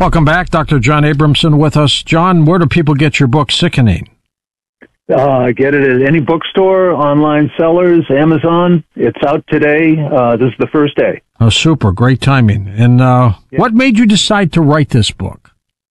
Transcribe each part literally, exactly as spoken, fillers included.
Welcome back. Doctor John Abramson with us. John, where do people get your book, Sickening? Uh, get it at any bookstore, online sellers, Amazon. It's out today. Uh, this is the first day. Oh, super. Great timing. And uh, yeah. What made you decide to write this book?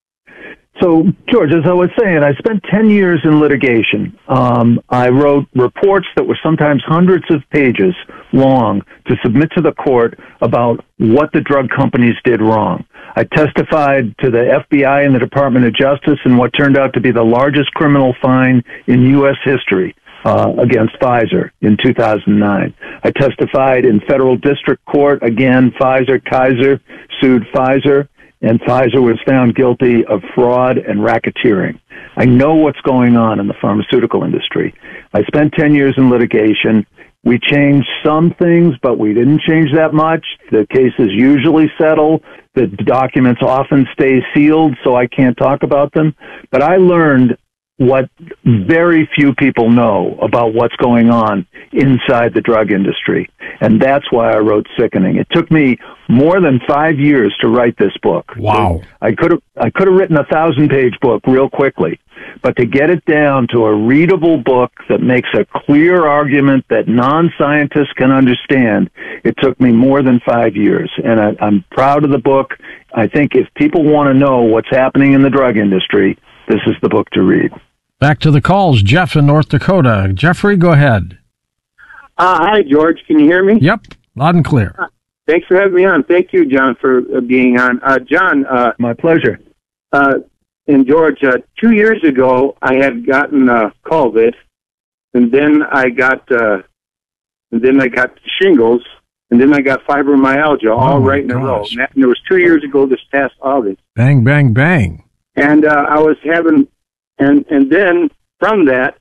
So, George, as I was saying, I spent ten years in litigation. Um, I wrote reports that were sometimes hundreds of pages long to submit to the court about what the drug companies did wrong. I testified to the F B I and the Department of Justice in what turned out to be the largest criminal fine in U S history uh, against Pfizer in two thousand nine. I testified in federal district court. Again, Pfizer, Kaiser sued Pfizer, and Pfizer was found guilty of fraud and racketeering. I know what's going on in the pharmaceutical industry. I spent ten years in litigation. We changed some things, but we didn't change that much. The cases usually settle. The documents often stay sealed, so I can't talk about them. But I learned what very few people know about what's going on inside the drug industry. And that's why I wrote Sickening. It took me more than five years to write this book. Wow. I could have I could have written a thousand-page book real quickly. But to get it down to a readable book that makes a clear argument that non-scientists can understand, it took me more than five years. And I, I'm proud of the book. I think if people want to know what's happening in the drug industry, this is the book to read. Back to the calls. Jeff in North Dakota. Jeffrey, go ahead. Uh, hi, George. Can you hear me? Yep, loud and clear. Uh, thanks for having me on. Thank you, John, for uh, being on. Uh, John. Uh, My pleasure. Uh, and George, uh, two years ago, I had gotten uh, COVID, and then I got, uh, and then I got shingles, and then I got fibromyalgia, oh all right in a row. And, that, and it was two years ago this past August. Bang, bang, bang. And uh, I was having, and and then from that,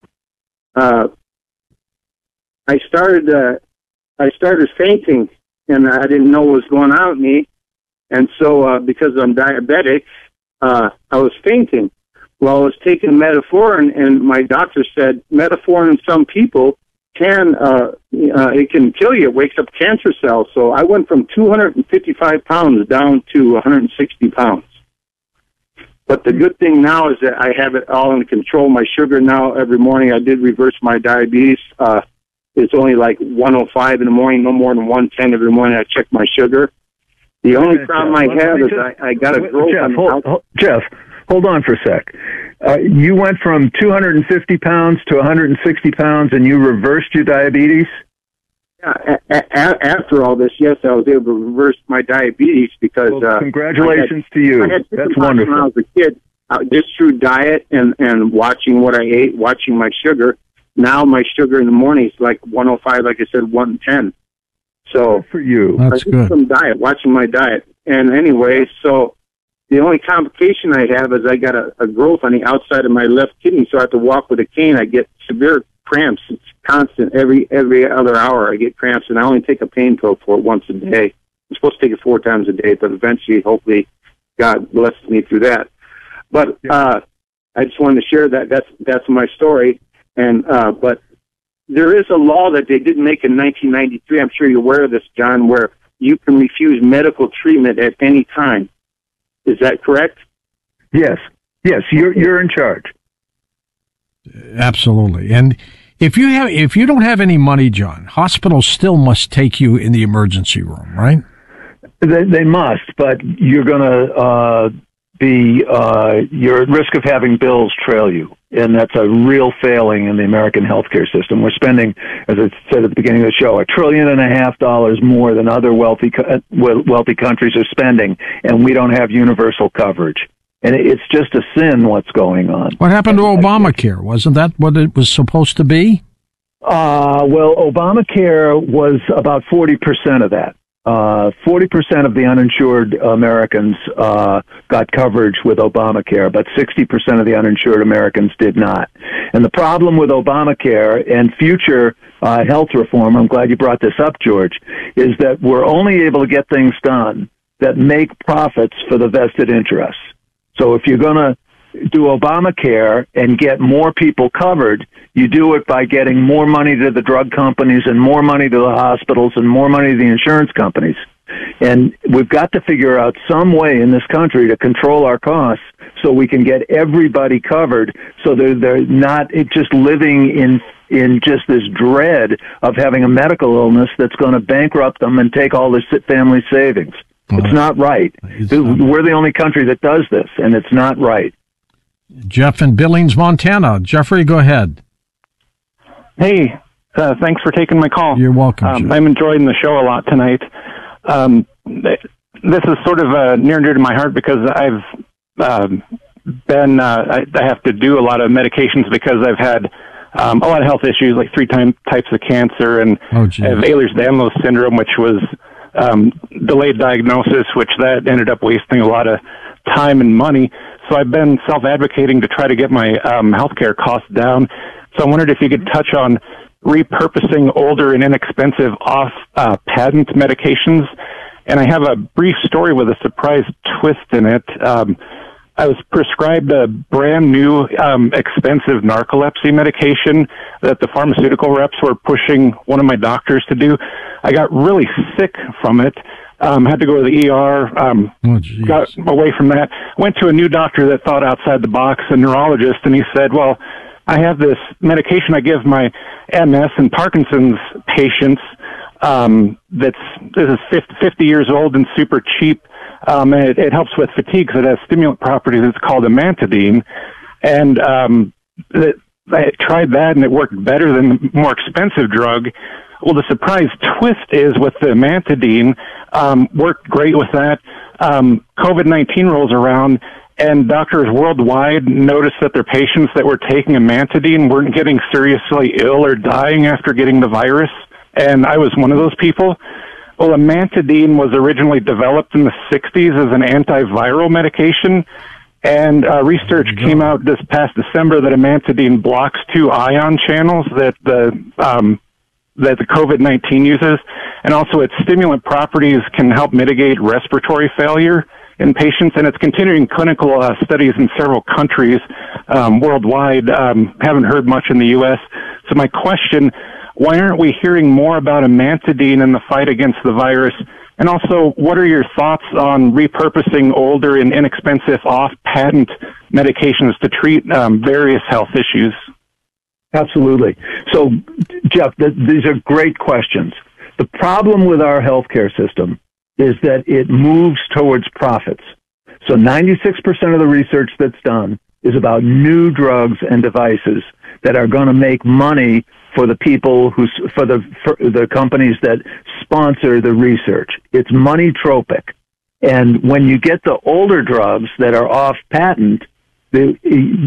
uh, I started, uh, I started fainting, and I didn't know what was going on with me. And so, uh, because I'm diabetic, uh, I was fainting. Well, I was taking metformin, and my doctor said metformin in some people can, uh, uh, it can kill you. It wakes up cancer cells. So I went from two hundred fifty-five pounds down to one hundred sixty pounds. But the good thing now is that I have it all under control. My sugar now, every morning, I did reverse my diabetes. Uh, it's only like one oh five in the morning, no more than one ten every morning. I check my sugar. The only Okay, problem Jeff, I have is just, I, I got a growth Jeff, on the hold, out- hold, Jeff, hold on for a sec. Uh, you went from two hundred fifty pounds to one hundred sixty pounds, and you reversed your diabetes? Yeah, a- a- after all this, yes, I was able to reverse my diabetes because... Well, uh, congratulations had, to you. I had That's wonderful. When I wonderful. was a kid, uh, just through diet and, and watching what I ate, watching my sugar, now my sugar in the morning is like one oh five, like I said, one ten. So Good for you. That's I good. From diet, watching my diet. And anyway, so the only complication I have is I got a, a growth on the outside of my left kidney, so I have to walk with a cane. I get severe cramps. It's constant. Every every other hour I get cramps, and I only take a pain pill for it once a day. I'm supposed to take it four times a day, but eventually, hopefully, God blesses me through that. But uh, I just wanted to share that. That's that's my story. And uh, but there is a law that they didn't make in nineteen ninety-three. I'm sure you're aware of this, John, where you can refuse medical treatment at any time. Is that correct? Yes. Yes, you're you're in charge. Absolutely. And if you have, if you don't have any money, John, hospitals still must take you in the emergency room, right? They, they must, but you're going to uh, be uh, you're at risk of having bills trail you, and that's a real failing in the American healthcare system. We're spending, as I said at the beginning of the show, a trillion and a half dollars more than other wealthy co- wealthy countries are spending, and we don't have universal coverage. And it's just a sin what's going on. What happened to Obamacare? Wasn't that what it was supposed to be? Uh, well, Obamacare was about forty percent of that. Uh, forty percent of the uninsured Americans uh, got coverage with Obamacare, but sixty percent of the uninsured Americans did not. And the problem with Obamacare and future uh, health reform, I'm glad you brought this up, George, is that we're only able to get things done that make profits for the vested interests. So if you're going to do Obamacare and get more people covered, you do it by getting more money to the drug companies and more money to the hospitals and more money to the insurance companies. And we've got to figure out some way in this country to control our costs so we can get everybody covered, so they're, they're not just living in in just this dread of having a medical illness that's going to bankrupt them and take all their family savings. Well, it's not right. It's We're the only country that does this, and it's not right. Jeff in Billings, Montana. Jeffrey, go ahead. Hey, uh, thanks for taking my call. You're welcome. Um, I'm enjoying the show a lot tonight. Um, this is sort of uh, near and dear to my heart because I've um, been, uh, I, I have to do a lot of medications because I've had um, a lot of health issues, like three time, types of cancer, and oh, I have Ehlers-Danlos syndrome, which was um, delayed diagnosis, which that ended up wasting a lot of time and money. So I've been self-advocating to try to get my um, healthcare costs down. So I wondered if you could touch on repurposing older and inexpensive off-patent uh, medications. And I have a brief story with a surprise twist in it. Um, I was prescribed a brand new, um, expensive narcolepsy medication that the pharmaceutical reps were pushing one of my doctors to do. I got really sick from it. Um, had to go to the E R, um, oh, got away from that. Went to a new doctor that thought outside the box, a neurologist, and he said, well, I have this medication I give my M S and Parkinson's patients, um, that's, this is fifty years old and super cheap. Um, and it, it helps with fatigue because it has stimulant properties. It's called amantadine. And, um, it, I tried that and it worked better than the more expensive drug. Well, the surprise twist is with the amantadine, um, worked great with that. Um, COVID nineteen rolls around and doctors worldwide noticed that their patients that were taking amantadine weren't getting seriously ill or dying after getting the virus. And I was one of those people. Well, amantadine was originally developed in the sixties as an antiviral medication. And uh, research came out this past December that amantadine blocks two ion channels that the um, that the COVID nineteen uses. And also its stimulant properties can help mitigate respiratory failure in patients. And it's continuing clinical uh, studies in several countries um, worldwide. Um, haven't heard much in the U S. So my question, why aren't we hearing more about amantadine in the fight against the virus? And also, what are your thoughts on repurposing older and inexpensive off-patent medications to treat um, various health issues? Absolutely. So, Jeff, th- these are great questions. The problem with our healthcare system is that it moves towards profits. So ninety-six percent of the research that's done is about new drugs and devices that are going to make money for the people who, for the for the companies that sponsor the research. It's money tropic. And when you get the older drugs that are off patent, they,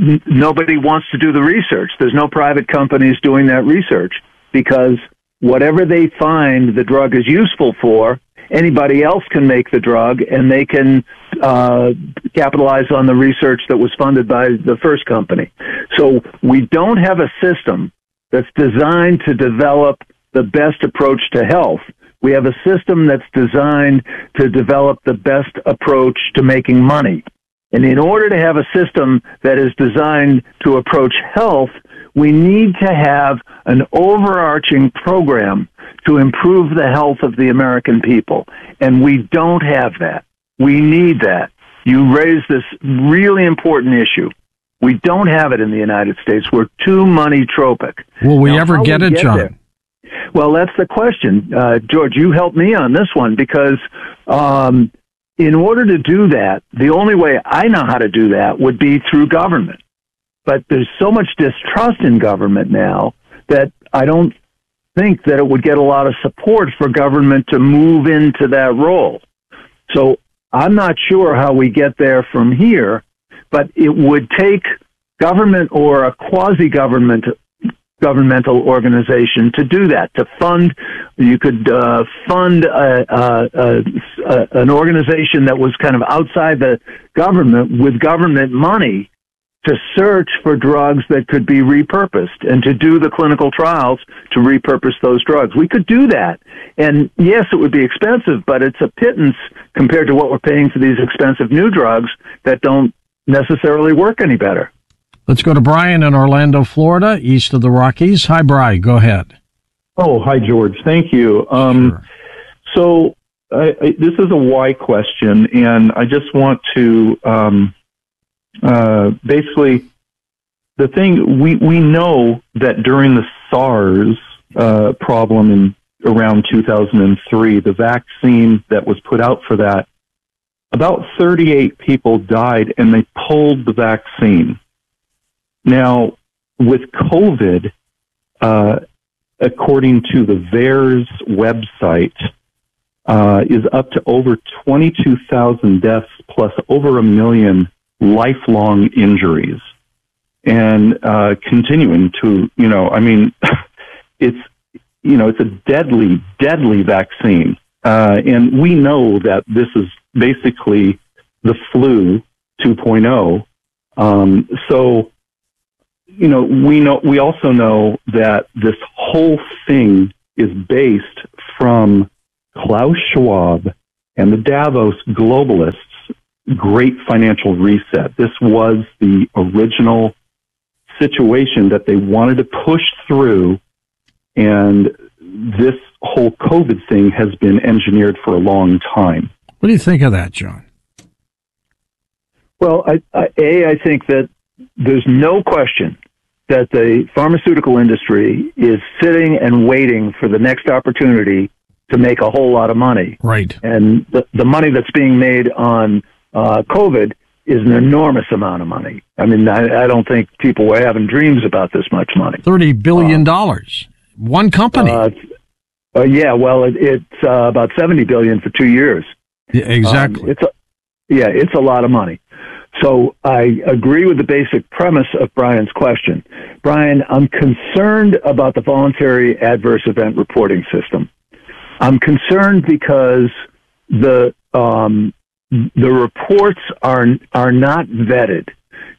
nobody wants to do the research. There's no private companies doing that research because whatever they find the drug is useful for, anybody else can make the drug and they can uh, capitalize on the research that was funded by the first company. So we don't have a system that's designed to develop the best approach to health. We have a system that's designed to develop the best approach to making money. And in order to have a system that is designed to approach health, we need to have an overarching program to improve the health of the American people. And we don't have that. We need that. You raise this really important issue. We don't have it in the United States. We're too money tropic. Will we now, ever get it, get John? There? Well, that's the question. Uh, George, you help me on this one because um, in order to do that, the only way I know how to do that would be through government. But there's so much distrust in government now that I don't think that it would get a lot of support for government to move into that role. So I'm not sure how we get there from here, but it would take government or a quasi-government governmental organization to do that, to fund. You could uh, fund a, a, a, a, an organization that was kind of outside the government with government money to search for drugs that could be repurposed and to do the clinical trials to repurpose those drugs. We could do that. And yes, it would be expensive, but it's a pittance compared to what we're paying for these expensive new drugs that don't necessarily work any better. Let's go to Brian in Orlando, Florida, east of the Rockies. Hi, Brian. Go ahead. Oh, hi, George. Thank you. Um, sure. So I, I, this is a why question, and I just want to um, uh, basically the thing we we know that during the SARS uh, problem in around two thousand three, the vaccine that was put out for that, about thirty-eight people died, and they pulled the vaccine. Now, with COVID, uh, according to the VAERS website, uh, is up to over twenty-two thousand deaths plus over a million lifelong injuries. And uh, continuing to, you know, I mean, it's, you know, it's a deadly, deadly vaccine. Uh, and we know that this is basically the flu two point oh. Um, so, you know, we know, we also know that this whole thing is based from Klaus Schwab and the Davos globalists' great financial reset. This was the original situation that they wanted to push through, and this whole COVID thing has been engineered for a long time. What do you think of that, John? Well, I, I, A, I think that there's no question that the pharmaceutical industry is sitting and waiting for the next opportunity to make a whole lot of money. Right. And the, the money that's being made on uh, COVID is an enormous amount of money. I mean, I, I don't think people were having dreams about this much money. thirty billion dollars. Um, One company. Uh, uh, yeah, well, it, it's uh, about seventy billion dollars for two years. Yeah, exactly. Um, it's a, yeah, it's a lot of money. So I agree with the basic premise of Brian's question. Brian, I'm concerned about the voluntary adverse event reporting system. I'm concerned because the um, the reports are are not vetted,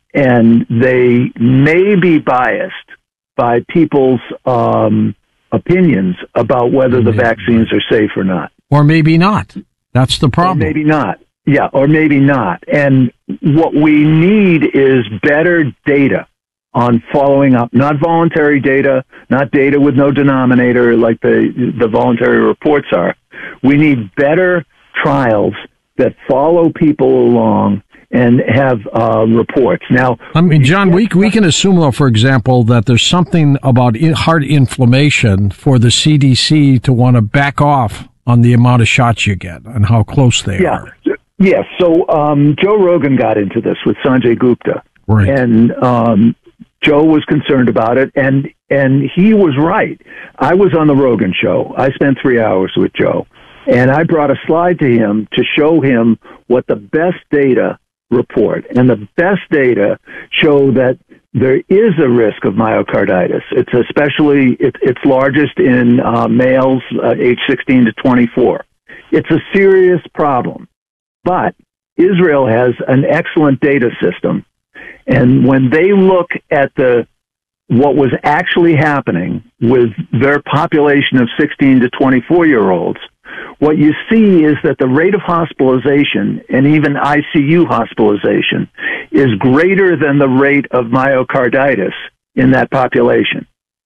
and they may be biased by people's um, opinions about whether the vaccines are safe or not. Or maybe not. That's the problem. Or maybe not. Yeah, or maybe not. And what we need is better data on following up, not voluntary data, not data with no denominator like the the voluntary reports are. We need better trials that follow people along and have uh, reports. Now, I mean, John, we we can assume, though, for example, that there's something about in heart inflammation for the C D C to want to back off on the amount of shots you get and how close they yeah. are. Yes. So um, Joe Rogan got into this with Sanjay Gupta, right. and um, Joe was concerned about it, and and he was right. I was on the Rogan show. I spent three hours with Joe, and I brought a slide to him to show him what the best data report, and the best data show that there is a risk of myocarditis. It's especially it, it's largest in uh, males uh, age sixteen to twenty-four. It's a serious problem. But Israel has an excellent data system, and when they look at the what was actually happening with their population of sixteen to twenty-four-year-olds, what you see is that the rate of hospitalization and even I C U hospitalization is greater than the rate of myocarditis in that population.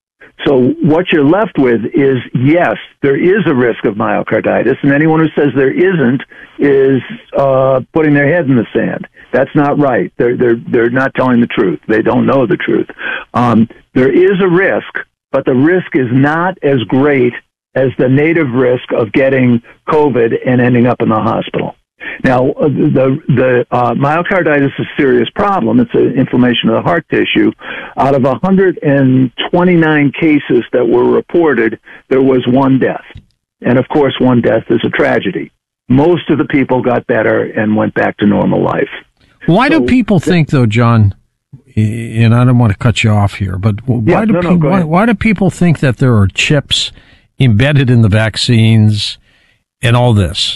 So what you're left with is, yes, there is a risk of myocarditis, and anyone who says there isn't is uh, putting their head in the sand. That's not right. They're they're they're not telling the truth. They don't know the truth. Um, there is a risk, but the risk is not as great as the native risk of getting COVID and ending up in the hospital. Now, the the uh, myocarditis is a serious problem. It's an inflammation of the heart tissue. Out of one hundred twenty-nine cases that were reported, there was one death. And, of course, one death is a tragedy. Most of the people got better and went back to normal life. Why so, do people think, though, John, and I don't want to cut you off here, but why, yeah, do, no, pe- no, why, why do people think that there are chips embedded in the vaccines and all this?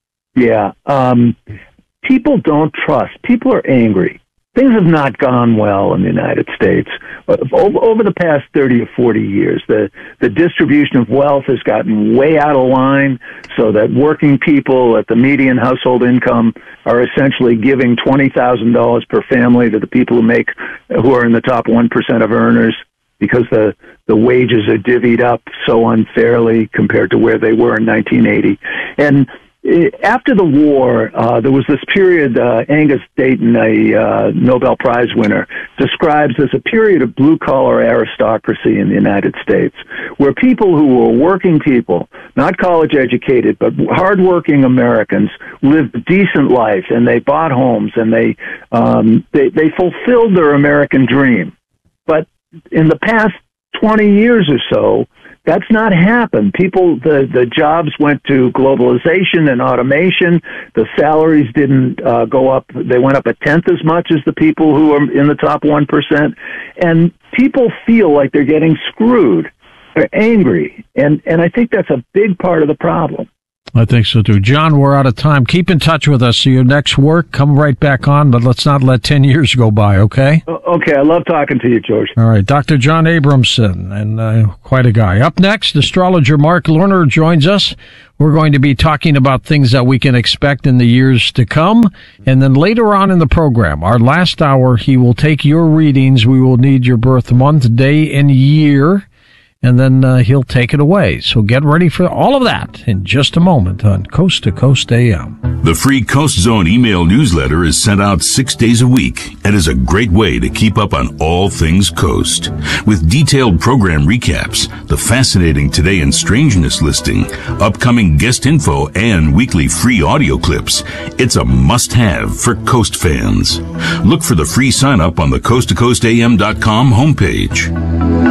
Yeah. Um, people don't trust. People are angry. Things have not gone well in the United States. Over, over the past thirty or forty years, the, the distribution of wealth has gotten way out of line so that working people at the median household income are essentially giving twenty thousand dollars per family to the people who make, who are in the top one percent of earners, because the, the wages are divvied up so unfairly compared to where they were in nineteen eighty. And after the war, uh, there was this period, uh, Angus Dayton, a uh, Nobel Prize winner, describes as a period of blue-collar aristocracy in the United States, where people who were working people, not college-educated, but hardworking Americans, lived a decent life, and they bought homes, and they, um, they, they fulfilled their American dream. But in the past twenty years or so, that's not happened. People, the, the jobs went to globalization and automation. The salaries didn't uh, go up. They went up a tenth as much as the people who are in the top one percent. And people feel like they're getting screwed. They're angry. And, and I think that's a big part of the problem. I think so too. John, we're out of time. Keep in touch with us. So your next work, come right back on, but let's not let ten years go by, okay? Okay, I love talking to you, George. All right, Doctor John Abramson, and uh, quite a guy. Up next, astrologer Mark Lerner joins us. We're going to be talking about things that we can expect in the years to come. And then later on in the program, our last hour, he will take your readings. We will need your birth month, day, and year. And then uh, he'll take it away. So get ready for all of that in just a moment on Coast to Coast A M. The free Coast Zone email newsletter is sent out six days a week and is a great way to keep up on all things Coast. With detailed program recaps, the fascinating Today in Strangeness listing, upcoming guest info, and weekly free audio clips, it's a must-have for Coast fans. Look for the free sign-up on the coast to coast a m dot com homepage.